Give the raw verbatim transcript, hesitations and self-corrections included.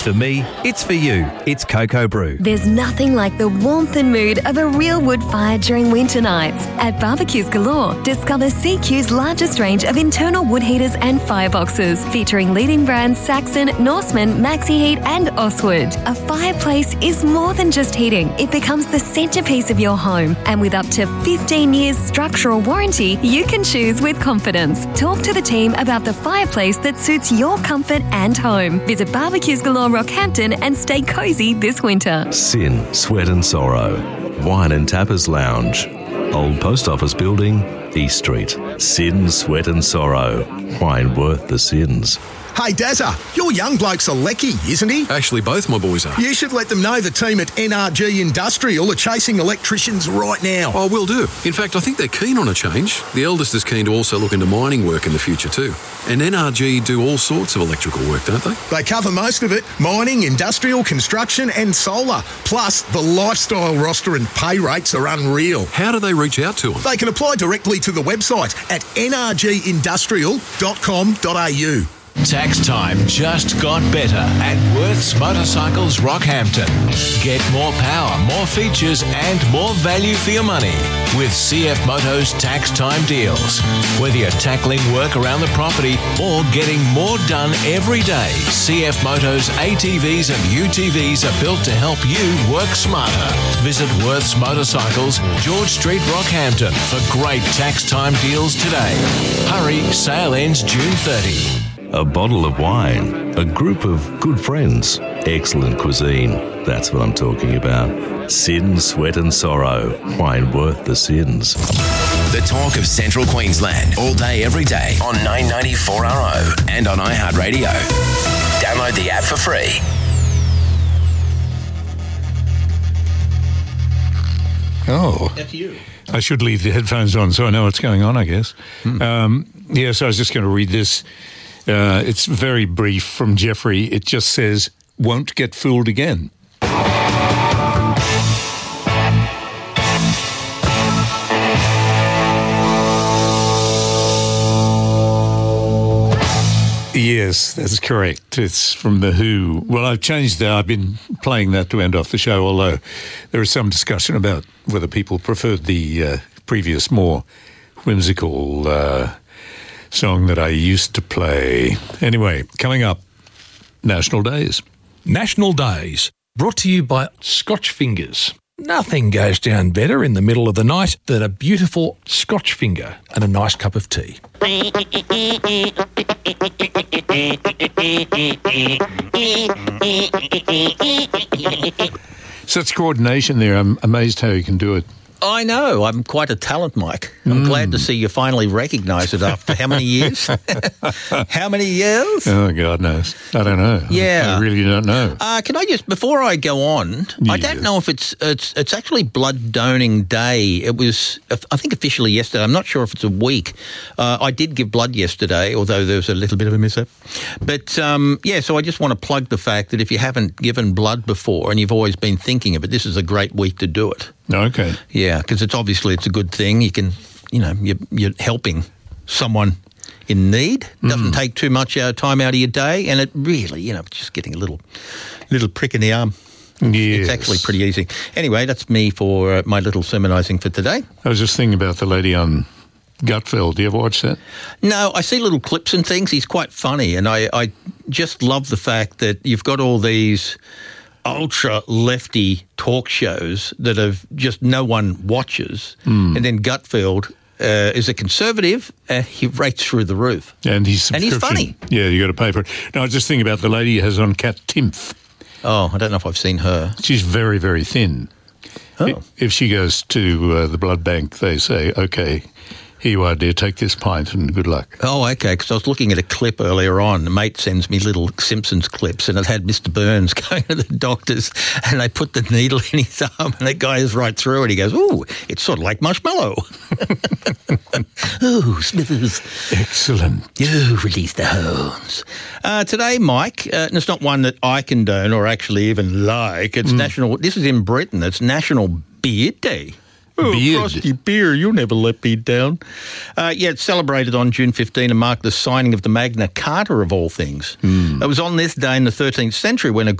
For me, it's for you. It's Cocoa Brew. There's nothing like the warmth and mood of a real wood fire during winter nights. At Barbecues Galore, discover C Q's largest range of internal wood heaters and fireboxes, featuring leading brands Saxon, Norseman, Maxi Heat and Oswood. A fireplace is more than just heating. It becomes the centrepiece of your home. And with up to fifteen years structural warranty, you can choose with confidence. Talk to the team about the fireplace that suits your comfort and home. Visit Barbecues Galore Rockhampton and stay cosy this winter. Sin, Sweat and Sorrow. Wine and Tappers Lounge. Old Post Office Building, East Street. Sin, Sweat and Sorrow. Wine worth the sins. Hey, Dazza, your young bloke's a lecky, isn't he? Actually, both my boys are. You should let them know the team at N R G Industrial are chasing electricians right now. Oh, will do. In fact, I think they're keen on a change. The eldest is keen to also look into mining work in the future too. And N R G do all sorts of electrical work, don't they? They cover most of it. Mining, industrial, construction and solar. Plus, the lifestyle roster and pay rates are unreal. How do they reach out to them? They can apply directly to the website at n r g industrial dot com dot a u. Tax time just got better at Worth's Motorcycles Rockhampton. Get more power, more features and more value for your money with C F Motos tax time deals. Whether you're tackling work around the property or getting more done every day, C F Motos A T Vs and U T Vs are built to help you work smarter. Visit Worth's Motorcycles, George Street, Rockhampton for great tax time deals today. Hurry, sale ends June thirtieth. A bottle of wine, a group of good friends, excellent cuisine. That's what I'm talking about. Sin, Sweat and Sorrow. Wine worth the sins. The talk of Central Queensland, all day, every day on nine ninety four R O and on iHeartRadio. Download the app for free. Oh. That's you. I should leave the headphones on so I know what's going on, I guess. Hmm. Um, yes, I was just going to read this. Uh, it's very brief from Jeffrey. It just says, won't get fooled again. Yes, that's correct. It's from The Who. Well, I've changed that. I've been playing that to end off the show, although there is some discussion about whether people preferred the uh, previous, more whimsical uh song that I used to play. Anyway, coming up, National Days. National Days, brought to you by Scotch Fingers. Nothing goes down better in the middle of the night than a beautiful Scotch finger and a nice cup of tea. Such coordination there. I'm amazed how you can do it. I know. I'm quite a talent, Mike. I'm mm. glad to see you finally recognise it after how many years? How many years? Oh, God knows. I don't know. Yeah. I really don't know. Uh, can I just, before I go on, yeah. I don't know if it's it's it's actually Blood Doning Day. It was, I think, officially yesterday. I'm not sure if it's a week. Uh, I did give blood yesterday, although there was a little bit of a mishap. But, um, yeah, so I just want to plug the fact that if you haven't given blood before and you've always been thinking of it, this is a great week to do it. Okay. Yeah, because it's obviously it's a good thing. You can, you know, you're, you're helping someone in need. Doesn't mm. take too much uh, time out of your day, and it really, you know, just getting a little, little prick in the arm. Yes. It's actually pretty easy. Anyway, that's me for uh, my little sermonising for today. I was just thinking about the lady on Gutfeld. Do you ever watch that? No, I see little clips and things. He's quite funny, and I, I just love the fact that you've got all these ultra lefty talk shows that have just no one watches, mm. and then Gutfeld uh, is a conservative. Uh, he rates through the roof, and he's and he's funny. Yeah, you got to pay for it. No, I was just thinking about the lady who has on Kat Timpf. Oh, I don't know if I've seen her. She's very, very thin. Oh. If she goes to uh, the blood bank, they say, "Okay, here you are, dear, take this pint and good luck." Oh, okay, because I was looking at a clip earlier on. A mate sends me little Simpsons clips, and it had Mister Burns going to the doctors, and they put the needle in his arm, and the guy is right through it. He goes, "Ooh, it's sort of like marshmallow." Ooh, Smithers. Excellent. You release the hounds. Uh, today, Mike, uh, and it's not one that I condone or actually even like. It's mm. national, this is in Britain, it's National Beard Day. Oh, beard. Frosty beer, you'll never let me down. Uh, yeah, it's celebrated on June fifteenth and marked the signing of the Magna Carta, of all things. Mm. It was on this day in the thirteenth century when a